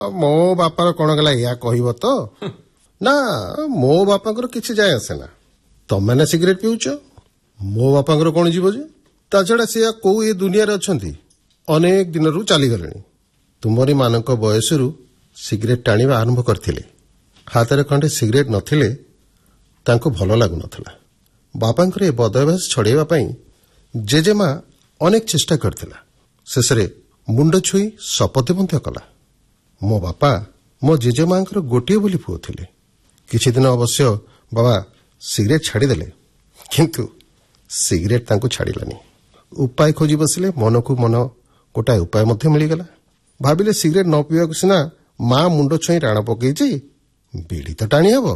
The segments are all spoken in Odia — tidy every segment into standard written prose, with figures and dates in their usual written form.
ମୋ ବାପାର କଣ ଗଲା ଏଇଆ କହିବ ତ? ନା, ମୋ ବାପାଙ୍କର କିଛି ଯାଏ ଆସେ ନା। ତମେ ସିଗାରେଟ ପିଉଛ, ମୋ ବାପାଙ୍କର କଣ ଯିବ ଯେ? ତା ଛଡା ସେ କୋଉ ଏ ଦୁନିଆରେ ଅଛନ୍ତି, ଅନେକ ଦିନରୁ ଚାଲିଗଲେଣି। ତୁମରି ମାନଙ୍କ ବୟସରୁ ସିଗାରେଟ ଟାଣିବା ଆରମ୍ଭ କରିଥିଲେ। ହାତରେ ଖଣ୍ଡେ ସିଗାରେଟ ନଥିଲେ ତାଙ୍କୁ ଭଲ ଲାଗୁନଥିଲା। ବାପାଙ୍କର ଏ ବଦଅଭ୍ୟାସ ଛଡେଇବା ପାଇଁ ଜେଜେମା ଅନେକ ଚେଷ୍ଟା କରିଥିଲା। ଶେଷରେ ମୁଣ୍ଡ ଛୁଇଁ ଶପଥ ମଧ୍ୟ କଲା। ମୋ ବାପା ମୋ ଜେଜେମାଙ୍କର ଗୋଟିଏ ବୋଲି ପୁଅ ଥିଲେ। କିଛି ଦିନ ଅବଶ୍ୟ ବାବା ସିଗାରେଟ ଛାଡ଼ିଦେଲେ, କିନ୍ତୁ ସିଗାରେଟ ତାଙ୍କୁ ଛାଡ଼ିଲାନି। ଉପାୟ ଖୋଜି ବସିଲେ। ମନକୁ ମନ ଗୋଟାଏ ଉପାୟ ମଧ୍ୟ ମିଳିଗଲା। ଭାବିଲେ ସିଗାରେଟ ନ ପିଇବାକୁ ସିନା ମା ମୁଣ୍ଡ ଛୁଇଁ ରାଣ ପକେଇଛି, ବିଡ଼ି ତ ଟାଣି ହେବ।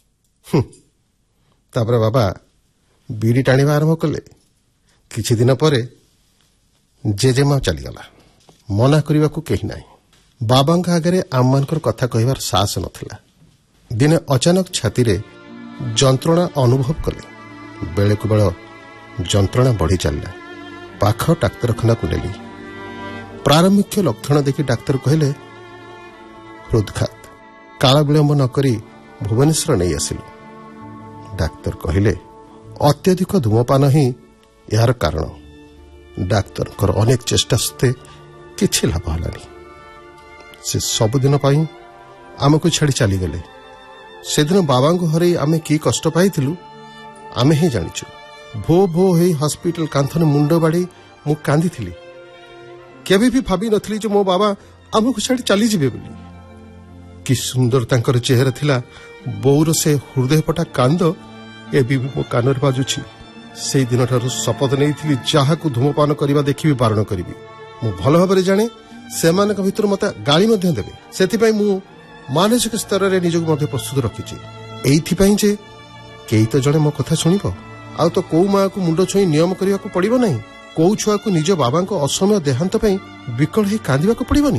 ତାପରେ ବାବା ବିଡ଼ି ଟାଣିବା ଆରମ୍ଭ କଲେ। କିଛି ଦିନ ପରେ ଜେଜେମା ଚାଲିଗଲା। ମନା କରିବାକୁ କେହି ନାହିଁ। ବାବାଙ୍କ ଆଗରେ ଆମମାନଙ୍କର କଥା କହିବାର ସାହସ ନଥିଲା। ଦିନେ ଅଚାନକ ଛାତିରେ ଯନ୍ତ୍ରଣା ଅନୁଭବ କଲେ। ବେଳକୁ ବେଳ ଯନ୍ତ୍ରଣା ବଢ଼ି ଚାଲିଲା। ପାଖ ଡାକ୍ତରଖାନାକୁ ନେଲି। ପ୍ରାରମ୍ଭିକ ଲକ୍ଷଣ ଦେଖି ଡାକ୍ତର କହିଲେ ହୃଦଘାତ। କାଳ ବିଳମ୍ବ ନ କରି ଭୁବନେଶ୍ୱର ନେଇ ଆସିଲୁ। ଡାକ୍ତର କହିଲେ ଅତ୍ୟଧିକ ଧୂମପାନ ହିଁ ଏହାର କାରଣ। ଡାକ୍ତରଙ୍କର ଅନେକ ଚେଷ୍ଟା ସତ୍ତ୍ୱେ କିଛି ଲାଭ ହେଲାନି। ସେ ସବୁଦିନ ପାଇଁ ଆମକୁ ଛାଡ଼ି ଚାଲିଗଲେ। ସେଦିନ ବାବାଙ୍କୁ ହରାଇ ଆମେ କି କଷ୍ଟ ପାଇଥିଲୁ ଆମେ ହିଁ ଜାଣିଛୁ। ଭୋ ଭୋ ହୋଇ ହସ୍ପିଟାଲ କାନ୍ଥରେ ମୁଣ୍ଡ ବାଡ଼ି ମୁଁ କାନ୍ଦିଥିଲି। କେବେ ବି ଭାବି ନଥିଲି ଯେ ମୋ ବାବା ଆମକୁ ଛାଡ଼ି ଚାଲିଯିବେ ବୋଲି। କି ସୁନ୍ଦର ତାଙ୍କର ଚେହେରା ଥିଲା। ବୋଉର ସେ ହୃଦୟପଟା କାନ୍ଦ ଏବେ ବି ମୋ କାନରେ ବାଜୁଛି। ସେଇ ଦିନଠାରୁ ଶପଥ ନେଇଥିଲି ଯାହାକୁ ଧୂମପାନ କରିବା ଦେଖିବି ବାରଣ କରିବି। ମୁଁ ଭଲ ଭାବରେ ଜାଣେ ସେମାନଙ୍କ ଭିତରୁ ମୋତେ ଗାଳି ମଧ୍ୟ ଦେବେ। ସେଥିପାଇଁ ମୁଁ ମାନସିକ ସ୍ତରରେ ନିଜକୁ ମଧ୍ୟ ପ୍ରସ୍ତୁତ ରଖିଛି। ଏଇଥିପାଇଁ ଯେ କେହି ତ ଜଣେ ମୋ କଥା ଶୁଣିବ। ଆଉ ତ କୋଉ ମାଆକୁ ମୁଣ୍ଡ ଛୁଇଁ ନିୟମ କରିବାକୁ ପଡ଼ିବ ନାହିଁ। କୋଉ ଛୁଆକୁ ନିଜ ବାବାଙ୍କ ଅସମୟ ଦେହାନ୍ତ ପାଇଁ ବିକଳ ହେଇ କାନ୍ଦିବାକୁ ପଡ଼ିବନି।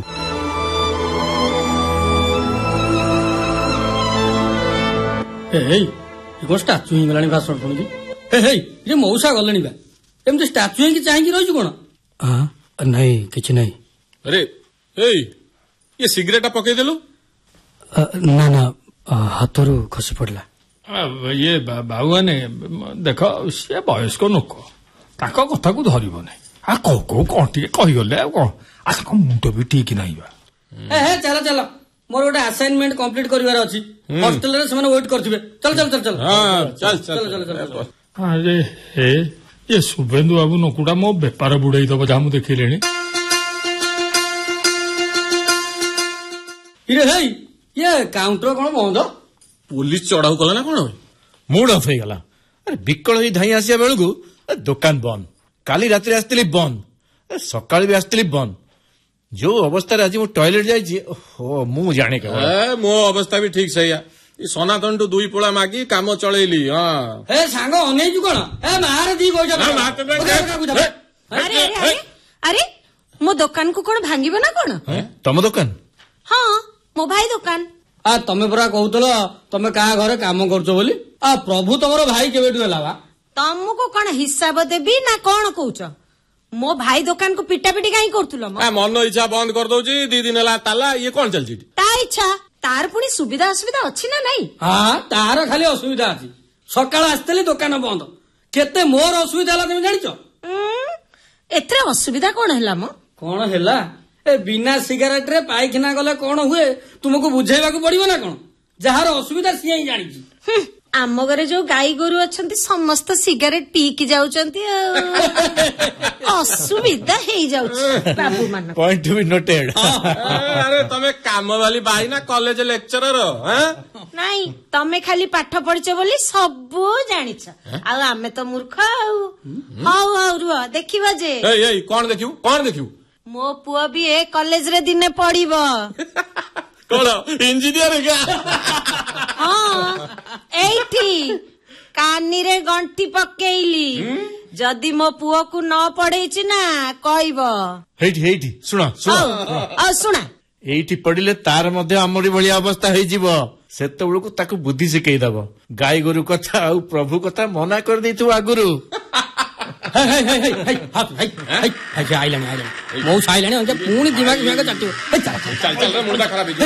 ଷ୍ଟାଚୁ ହେଇଗଲାଣି ଭାଷଣ ଶୁଣିକି। ମଉସା ଗଲେଣି ବା, ଏମିତି ଷ୍ଟାଚୁ ହେଇକି ଚାହିଁକି ରହିଛୁ କଣ? ନାଇଁ କିଛି ନାହିଁ। ଆରେ ଇଏ ସିଗାରେଟ ପକେଇଦେଲୁ? ନା ନା, ହାତରୁ ଖସି ପଡିଲା। ଇଏ ବାବୁମାନେ ଦେଖ, ସିଏ ବୟସ୍କ ଲୋକ, ତାଙ୍କ କଥାକୁ ଧରିବ ନାହିଁ। କୋଉ କଣ ଟିକେ କହିଗଲେ ଆଉ କଣ? ତାଙ୍କ ମୁଣ୍ଡ ବି ଠିକ ନାହିଁ ବା। ଚାଲ ଚାଲ, ମୋର ଗୋଟେ ଆସାଇନମେଣ୍ଟ କମ୍ପ୍ଲିଟ କରିବାର ଅଛି। ହଷ୍ଟେଲରେ ସେମାନେ ୱେଟ୍ କରିଥିବେ। ଚାଲ ଚାଲ ଚାଲ ଚାଲ। ଆରେ ଇଏ ଶୁଭେନ୍ଦୁ ବାବୁ ନକୁଟା ମୋ ବେପାର ବୁଡେଇ ଦବ ଯାହା ମୁଁ ଦେଖିଲିଣି। ଇଏ କାଉଣ୍ଟର କଣ ବନ୍ଦ? ପୋଲିସ ଚଢାଉ କଲା ନା କଣ? ମୁଡ ଅଫ୍ ହେଇଗଲା। ବିକଳ ହେଇ ଧାଇଁ ଆସିବା ବେଳକୁ ଦୋକାନ ବନ୍ଦ। କାଲି ରାତିରେ ଆସିଥିଲି ବନ୍ଦ, ସକାଳେ ବି ଆସିଥିଲି ବନ୍ଦ। ଯୋଉ ଅବସ୍ଥାରେ ଆଜି ମୁଁ ଟଏଲେଟ ଯାଇଛି, ମୁଁ ଜାଣେ ମୋ ଅବସ୍ଥା ବି ଠିକ ସେଇଆ। ସନାତନଠୁ 2 ପୋଳା ମାଗି କାମ ଚଳେଇଲି। ସାଙ୍ଗ ଅନେଇଛୁ କଣ? ଆରେ ମୋ ଦୋକାନକୁ କଣ ଭାଙ୍ଗିବ ନା କଣ? ତମ ଦୋକାନ? ହଁ, ମୋ ଭାଇ ଦୋକାନ। ତମେ ପରା କହୁଥିଲ ତମେ କାହା ଘରେ କାମ କରୁଛ ବୋଲି। ପ୍ରଭୁ ତମର ଭାଇ କେବେଠୁ ହେଲା ବା? ତମକୁ କଣ ହିସାବ ଦେବି ନା କଣ କହୁଛ? ମୋ ଭାଇ ଦୋକାନକୁ ପିଟା ପିଟି କାହିଁ କରୁଥିଲ? ମନ ଇଚ୍ଛା ବନ୍ଦ କରିଦଉଛି। 2 ଦିନ ହେଲା ତାଲା। ଇଏ କଣ ଚାଲିଛି? ତା ଇଚ୍ଛା। ତାର ପୁଣି ସୁବିଧା ଅସୁବିଧା ଅଛି ନା ନାଇଁ? ତାର ଖାଲି ଅସୁବିଧା ଅଛି। ସକାଳ ଆସିଥିଲି ଦୋକାନ ବନ୍ଦ। କେତେ ମୋର ଅସୁବିଧା ହେଲା ତମେ ଜାଣିଛ? ଏଥିରେ ଅସୁବିଧା କଣ ହେଲା? କଣ ହେଲା? ବିନା ସିଗାରେଟ ରେ ପାଇଖିନା ଗଲେ କଣ ହୁଏ ତୁମକୁ ବୁଝେଇବାକୁ ପଡିବ ନା କଣ? ଯାହାର ଅସୁବିଧା ସିଏ ହିଁ ଜାଣିଛି। ଆମ ଘରେ ଯୋଉ ଗାଈ ଗୋରୁ ଅଛନ୍ତି ସମସ୍ତେ ସିଗାରେଟ ପିଇକି ଯାଉଛନ୍ତି, ଅସୁବିଧା ହେଇଯାଉଛି ବାବୁ ମାନ। Point two be noted. ଆରେ ତମେ କାମ ବାଲି ଭାଇ ନା କଲେଜ ଲେକ୍ଚରର? ନାଇଁ, ତମେ ଖାଲି ପାଠ ପଢିଛ ବୋଲି ସବୁ ଜାଣିଛ, ଆଉ ଆମେ ତ ମୂର୍ଖ। ଆଉ ହଉ ରୁହ, ଦେଖିବା ଯେ। କଣ ଦେଖିବୁ? କଣ ଦେଖିବୁ? ମୋ ପୁଅ ବି ଏ କଲେଜରେ ଦିନେ ପଢିବ। କଣ ଇଞ୍ଜିନିୟର? ହଁ, ଏଇଠି କାନିରେ ଗଣ୍ଠି ପକେଇଲି। ଯଦି ମୋ ପୁଅକୁ ନ ପଢେଇଛି ନା କହିବ। ହେଇଠି ଶୁଣ ଶୁଣା। ଏଇଠି ପଢିଲେ ତାର ମଧ୍ୟ ଆମରି ଭଳିଆ ଅବସ୍ଥା ହେଇଯିବ। ସେତେବେଳକୁ ତାକୁ ବୁଦ୍ଧି ଶିଖେଇଦବ। ଗାଈ ଗୋରୁ କଥା ଆଉ ପ୍ରଭୁ କଥା ମନା କରିଦେଇଥିବ ଆଗରୁ। ଆଇଲାଣି ମଉସା ଆଇଲାଣି ପୁଣି ଦିମାଗ ଚାଟିବ। ଚାଲ ମୁଣ୍ଡ ଖରାପ ହେଇଯିବ।